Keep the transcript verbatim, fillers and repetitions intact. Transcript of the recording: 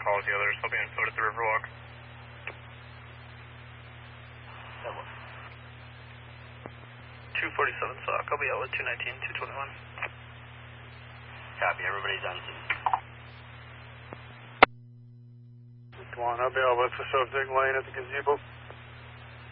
call with the others. I'll be in foot at the Riverwalk. two forty-seven Sock. I'll be out with two nineteen, two twenty-one. Copy. Everybody's on scene. Come on, I'll be out with the subject lane at the gazebo.